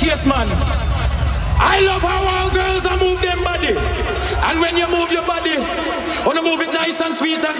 case, man. I love how all girls are move them body. And when you move your body, wanna move it nice and sweet and